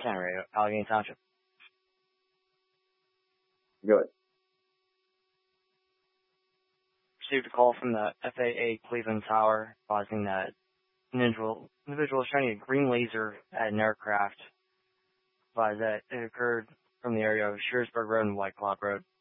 Center Radio, Allegheny Township. Good. Received a call from the FAA Cleveland Tower advising that an individual was shining a green laser at an aircraft. Advised that it occurred from the area of Shearsburg Road and White Cloud Road.